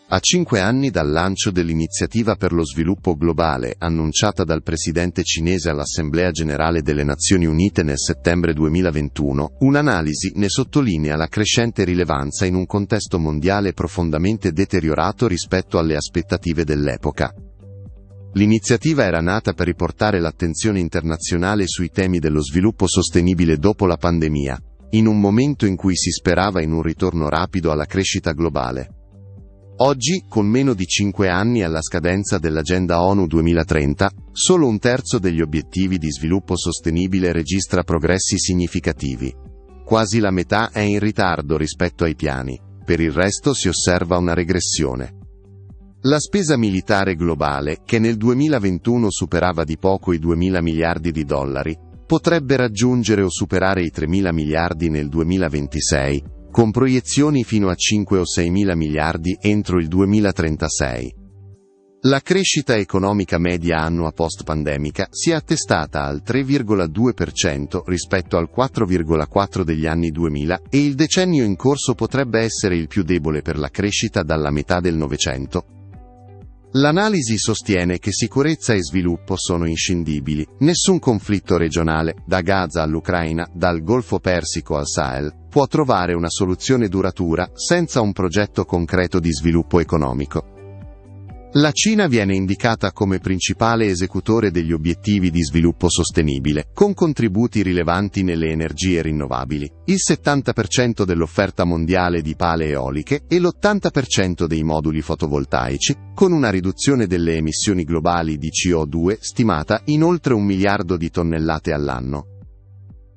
A 5 anni dal lancio dell'Iniziativa per lo Sviluppo Globale, annunciata dal presidente cinese all'Assemblea Generale delle Nazioni Unite nel settembre 2021, un'analisi ne sottolinea la crescente rilevanza in un contesto mondiale profondamente deteriorato rispetto alle aspettative dell'epoca. L'iniziativa era nata per riportare l'attenzione internazionale sui temi dello sviluppo sostenibile dopo la pandemia, in un momento in cui si sperava in un ritorno rapido alla crescita globale. Oggi, con meno di 5 anni alla scadenza dell'Agenda ONU 2030, solo un terzo degli obiettivi di sviluppo sostenibile registra progressi significativi. Quasi la metà è in ritardo rispetto ai piani, per il resto si osserva una regressione. La spesa militare globale, che nel 2021 superava di poco i 2.000 miliardi di dollari, potrebbe raggiungere o superare i 3.000 miliardi nel 2026, con proiezioni fino a 5 o 6.000 miliardi entro il 2036. La crescita economica media annua post-pandemica si è attestata al 3,2% rispetto al 4,4% degli anni 2000 e il decennio in corso potrebbe essere il più debole per la crescita dalla metà del Novecento. L'analisi sostiene che sicurezza e sviluppo sono inscindibili. Nessun conflitto regionale, da Gaza all'Ucraina, dal Golfo Persico al Sahel, può trovare una soluzione duratura senza un progetto concreto di sviluppo economico. La Cina viene indicata come principale esecutore degli obiettivi di sviluppo sostenibile, con contributi rilevanti nelle energie rinnovabili, il 70% dell'offerta mondiale di pale eoliche e l'80% dei moduli fotovoltaici, con una riduzione delle emissioni globali di CO2 stimata in oltre 1 miliardo di tonnellate all'anno.